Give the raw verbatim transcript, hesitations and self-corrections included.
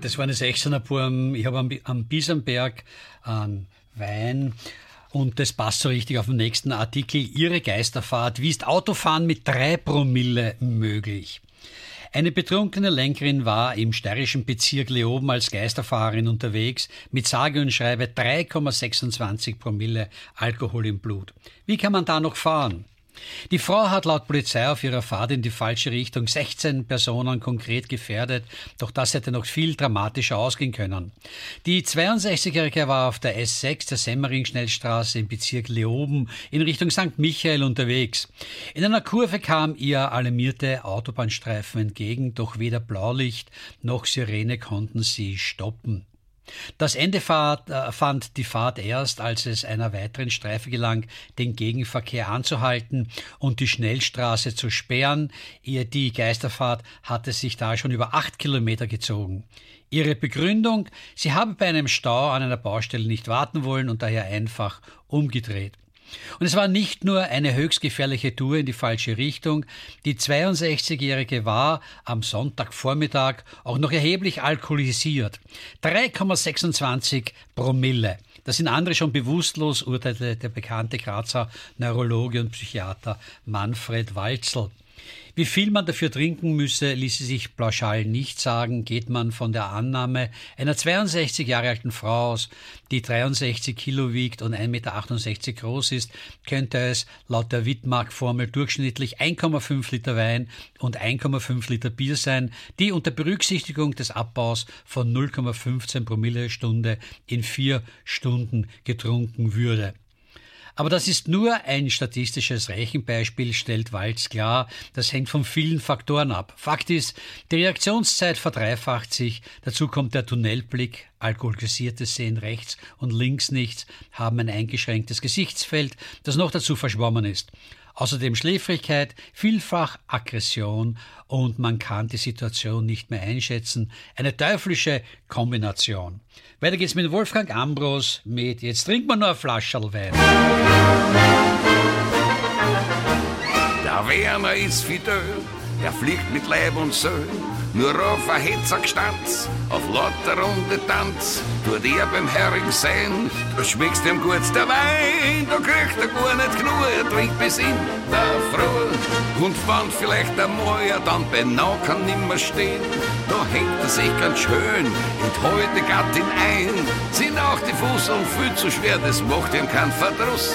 das waren jetzt sechzehner Buben. Ich habe am, am Biesenberg einen Wein. Und das passt so richtig auf den nächsten Artikel. Ihre Geisterfahrt. Wie ist Autofahren mit drei Promille möglich? Eine betrunkene Lenkerin war im steirischen Bezirk Leoben als Geisterfahrerin unterwegs mit sage und schreibe drei Komma sechsundzwanzig Promille Alkohol im Blut. Wie kann man da noch fahren? Die Frau hat laut Polizei auf ihrer Fahrt in die falsche Richtung sechzehn Personen konkret gefährdet, doch das hätte noch viel dramatischer ausgehen können. Die zweiundsechzigjährige war auf der S sechs der Semmering-Schnellstraße im Bezirk Leoben in Richtung Sankt Michael unterwegs. In einer Kurve kam ihr alarmierte Autobahnstreifen entgegen, doch weder Blaulicht noch Sirene konnten sie stoppen. Das Ende fand, äh, fand die Fahrt erst, als es einer weiteren Streife gelang, den Gegenverkehr anzuhalten und die Schnellstraße zu sperren. Die Geisterfahrt hatte sich da schon über acht Kilometer gezogen. Ihre Begründung: Sie habe bei einem Stau an einer Baustelle nicht warten wollen und daher einfach umgedreht. Und es war nicht nur eine höchst gefährliche Tour in die falsche Richtung. Die zweiundsechzigjährige war am Sonntagvormittag auch noch erheblich alkoholisiert. drei Komma sechsundzwanzig Promille. Da sind andere schon bewusstlos, urteilte der bekannte Grazer Neurologe und Psychiater Manfred Walzl. Wie viel man dafür trinken müsse, ließe sich pauschal nicht sagen. Geht man von der Annahme einer zweiundsechzig Jahre alten Frau aus, die dreiundsechzig Kilo wiegt und ein Meter achtundsechzig groß ist, könnte es laut der Wittmark-Formel durchschnittlich eins Komma fünf Liter Wein und eins Komma fünf Liter Bier sein, die unter Berücksichtigung des Abbaus von null Komma fünfzehn Promille Stunde in vier Stunden getrunken würde. Aber das ist nur ein statistisches Rechenbeispiel, stellt Walz klar. Das hängt von vielen Faktoren ab. Fakt ist, die Reaktionszeit verdreifacht sich. Dazu kommt der Tunnelblick. Alkoholisierte sehen rechts und links nichts, haben ein eingeschränktes Gesichtsfeld, das noch dazu verschwommen ist. Außerdem Schläfrigkeit, vielfach Aggression und man kann die Situation nicht mehr einschätzen. Eine teuflische Kombination. Weiter geht's mit Wolfgang Ambros mit Jetzt trinkt man nur ein Flascherl Wein. Der Werner ist fidel, der fliegt mit Leib und Seele, nur auf ein Hetzergstanz, auf lauter Runde Tanz, tut er beim Hering sein, da schmeckst ihm gut der Wein, da kriegt er gar nicht genug, er trinkt bis in der Früh. Und wenn vielleicht einmal er dann beinahe kann nimmer stehen, da hängt er sich ganz schön in die alte Gattin ein. Sind auch die Fusseln viel zu schwer, das macht ihm keinen Verdruss.